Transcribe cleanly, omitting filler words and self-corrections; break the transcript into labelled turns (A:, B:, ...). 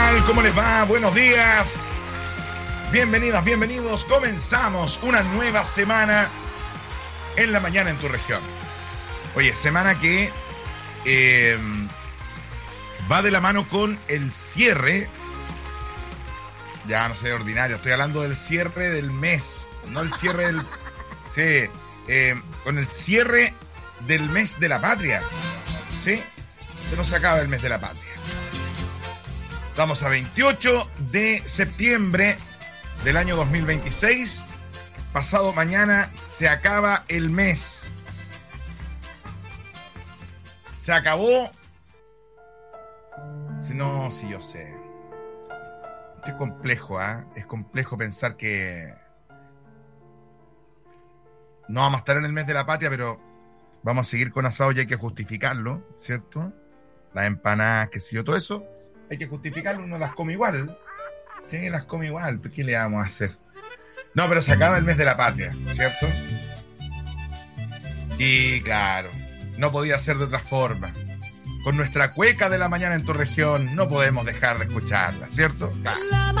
A: tal? ¿Cómo les va? Buenos días. Bienvenidas, bienvenidos. Comenzamos una nueva semana en la mañana en tu región. Oye, semana que va de la mano con el cierre. Ya no sé, ordinario. Estoy hablando del cierre del mes, no el cierre del... Sí, con el cierre del mes de la patria. ¿Sí? Se nos acaba el mes de la patria. Estamos a 28 de septiembre del año 2026. Pasado mañana se acaba el mes. Se acabó. Si no, si yo sé. Es complejo, ¿eh? Es complejo pensar que no vamos a estar en el mes de la patria, pero vamos a seguir con asado y hay que justificarlo, ¿cierto? Las empanadas, qué sé yo, todo eso. Hay que justificarlo, uno las come igual. Sí, las come igual. ¿Qué le vamos a hacer? No, pero se acaba el mes de la patria, ¿cierto? Y claro, no podía ser de otra forma. Con nuestra cueca de la mañana en tu región, no podemos dejar de escucharla, ¿cierto? Claro.